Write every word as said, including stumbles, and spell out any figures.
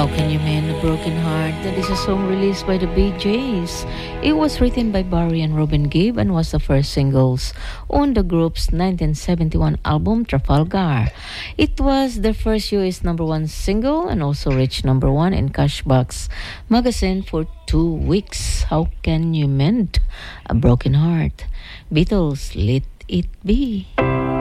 How Can You Mend a Broken Heart? That is a song released by the Bee Gees. It was written by Barry and Robin Gibb and was the first singles on the group's nineteen seventy-one album Trafalgar. It was their first U S number one single and also reached number one in Cashbox magazine for two weeks. How Can You Mend a Broken Heart? Beatles, Let It Be.